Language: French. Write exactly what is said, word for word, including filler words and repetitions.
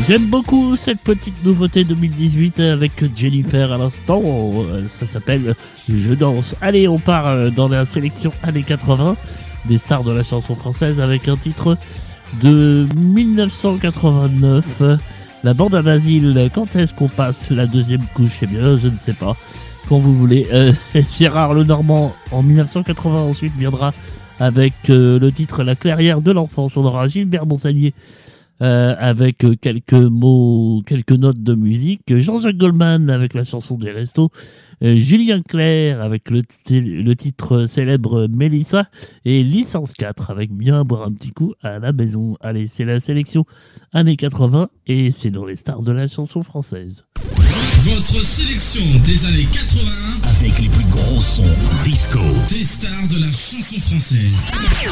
J'aime beaucoup cette petite nouveauté deux mille dix-huit avec Jennifer à l'instant, ça s'appelle Je danse. Allez, on part dans la sélection années quatre-vingts des stars de la chanson française avec un titre de mille neuf cent quatre-vingt-neuf, la bande à Basile. Quand est-ce qu'on passe la deuxième couche? Eh bien, je ne sais pas, quand vous voulez. euh, Gérard Lenormand en mille neuf cent quatre-vingts ensuite viendra avec euh, le titre La clairière de l'enfance. On aura Gilbert Montagnier Euh, avec euh, quelques mots, quelques notes de musique, Jean-Jacques Goldman avec la chanson des restos, euh, Julien Clerc avec le, t- le titre célèbre Mélissa, et Licence quatre avec Bien boire un petit coup à la maison. Allez, c'est la sélection années quatre-vingts et c'est dans les stars de la chanson française. Votre sélection des années quatre-vingts avec les plus gros sons disco des stars de la chanson française.